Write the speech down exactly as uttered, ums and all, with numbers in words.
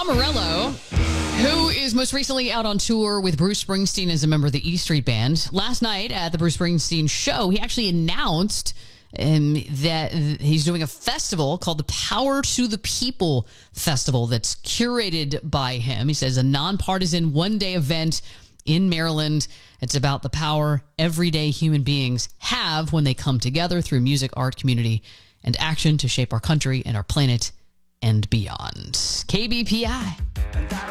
Tom Morello, who is most recently out on tour with Bruce Springsteen as a member of the E Street Band. Last night at the Bruce Springsteen show, he actually announced um, that he's doing a festival called the Power to the People Festival that's curated by him. He says a nonpartisan one-day event in Maryland. It's about the power everyday human beings have when they come together through music, art, community, and action to shape our country and our planet and beyond. K B P I.